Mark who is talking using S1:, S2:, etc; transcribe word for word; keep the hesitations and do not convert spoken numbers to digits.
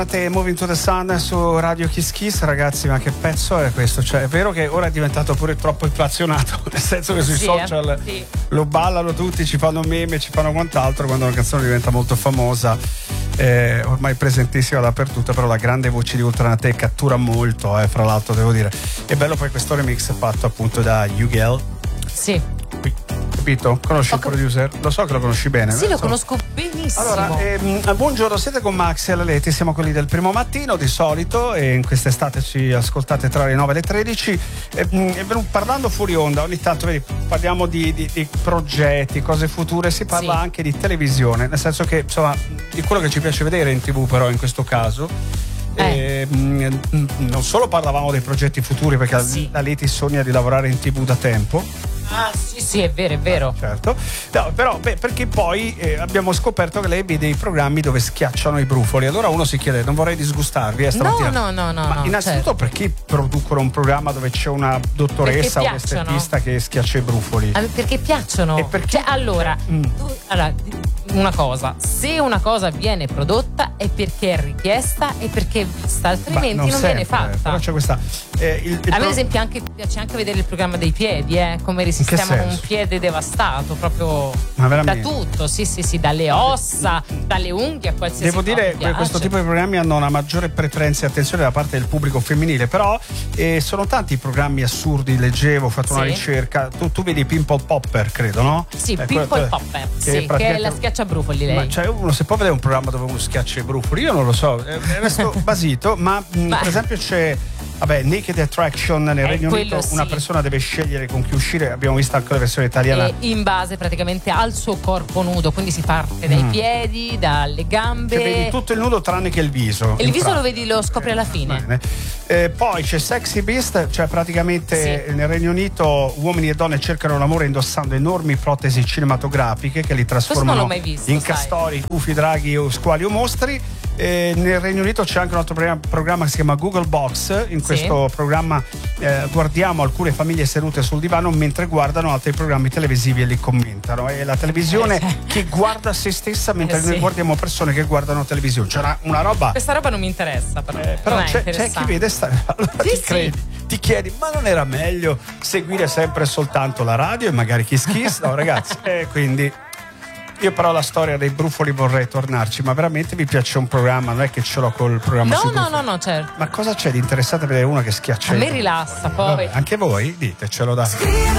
S1: tornate Moving to the Sun su Radio Kiss Kiss, ragazzi, ma che pezzo è questo? Cioè, è vero che ora è diventato pure troppo inflazionato, nel senso che sui
S2: sì,
S1: social
S2: eh, sì.
S1: lo ballano tutti, ci fanno meme, ci fanno quant'altro, quando una canzone diventa molto famosa, eh, ormai presentissima dappertutto, però la grande voce di Ultranate cattura molto, eh, fra l'altro devo dire. È bello poi questo remix fatto appunto da Ugel.
S2: Sì.
S1: Capito? Conosci
S2: Ho
S1: il producer? Lo so che lo conosci bene.
S2: Sì, lo
S1: so.
S2: conosco benissimo.
S1: Allora, ehm, buongiorno, siete con Max e la Leti, siamo quelli del primo mattino di solito e in quest'estate ci ascoltate tra le nove e le tredici. E, e, parlando fuori onda, ogni tanto vedi, parliamo di, di, di progetti, cose future, si parla
S2: sì.
S1: anche di televisione, nel senso che insomma di quello che ci piace vedere in tivù, però in questo caso.
S2: Eh.
S1: E, mh, non solo parlavamo dei progetti futuri, perché
S2: sì.
S1: la Leti sogna di lavorare in tivù da tempo.
S2: Ah sì sì, è vero, è vero.
S1: Certo. No, però beh, perché poi eh, abbiamo scoperto che lei vede i programmi dove schiacciano i brufoli. Allora uno si chiede, non vorrei disgustarvi eh, stamattina.
S2: No, no, no, no.
S1: Ma
S2: no,
S1: innanzitutto
S2: certo.
S1: perché producono un programma dove c'è una dottoressa o un estetista che schiaccia i brufoli?
S2: Ah, perché piacciono.
S1: E perché?
S2: Cioè, allora,
S1: Mm.
S2: tu, allora, una cosa, se una cosa viene prodotta è perché è richiesta e perché è vista, altrimenti
S1: Ma
S2: non,
S1: non
S2: viene
S1: sempre,
S2: fatta.
S1: Però c'è questa. Eh, il, il
S2: A me, ad
S1: pro-
S2: esempio, anche, piace anche vedere il programma dei piedi, eh, come risistemano un
S1: senso?
S2: piede devastato, proprio
S1: Ma
S2: da
S1: veramente?
S2: tutto, sì, sì, sì, dalle ossa, dalle unghie a qualsiasi
S1: Devo
S2: cosa.
S1: dire
S2: Mi
S1: che questo
S2: piace.
S1: tipo di programmi hanno una maggiore preferenza e attenzione da parte del pubblico femminile, però eh, sono tanti i programmi assurdi, leggevo, ho fatto una
S2: Sì.
S1: ricerca, tu, tu vedi Pimple Popper, credo, no?
S2: Sì,
S1: Eh,
S2: Pimple
S1: quello-
S2: Popper,
S1: che
S2: sì, che è
S1: praticamente-
S2: la schiacciabrufoli lei.
S1: Ma cioè uno se può vedere un programma dove uno schiaccia i brufoli, io non lo so, eh, resto basito, ma, mh,
S2: Ma-
S1: per esempio c'è vabbè, Naked Attraction nel
S2: Eh,
S1: Regno
S2: quello
S1: Unito, una
S2: sì.
S1: persona deve scegliere con chi uscire, abbiamo visto anche la versione italiana.
S2: E in base praticamente al suo corpo nudo, quindi si parte dai
S1: Mm.
S2: piedi, dalle gambe.
S1: Cioè, vedi tutto il nudo tranne che il viso.
S2: E il
S1: in
S2: viso
S1: pratica.
S2: lo vedi, lo scopri alla fine.
S1: Bene. Eh, poi c'è Sexy Beast, cioè praticamente
S2: Sì.
S1: nel Regno Unito uomini e donne cercano l'amore indossando enormi protesi cinematografiche che li trasformano
S2: non l'ho mai visto,
S1: in
S2: sai.
S1: castori, gufi, draghi o squali o mostri. Eh, nel Regno Unito c'è anche un altro programma, programma che si chiama Google Box. In
S2: Sì.
S1: questo programma eh, guardiamo alcune famiglie sedute sul divano mentre guardano altri programmi televisivi e li commentano. È la televisione
S2: Eh, cioè.
S1: che guarda se stessa mentre
S2: Eh,
S1: noi
S2: sì.
S1: guardiamo persone che guardano televisione. C'è una, una roba.
S2: Questa roba non mi interessa, però.
S1: Eh, però
S2: non è
S1: c'è, c'è chi
S2: interessante.
S1: vede sta, allora
S2: Sì,
S1: ti
S2: sì.
S1: credi, ti chiedi ma non era meglio seguire sempre soltanto la radio e magari Kiss Kiss? No ragazzi, e quindi io però la storia dei brufoli vorrei tornarci, ma veramente mi piace un programma, non è che ce l'ho col programma
S2: No,
S1: sui
S2: no,
S1: brufoli.
S2: no, no, certo.
S1: Ma cosa c'è di interessante a vedere uno che schiaccia
S2: A
S1: i
S2: me
S1: brufoli?
S2: rilassa, poi.
S1: Vabbè, anche voi ditecelo da
S3: Scrive